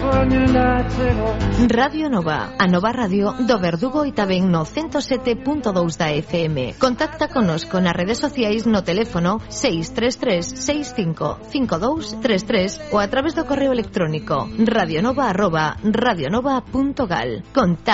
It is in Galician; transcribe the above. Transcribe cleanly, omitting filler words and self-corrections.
Radio Nova, a Nova Radio do Verdugo e tamén no 107.2 da FM. Contacta conosco nas redes sociais no teléfono 633-655233 ou a través do correo electrónico radionova@radionova.gal. Contacta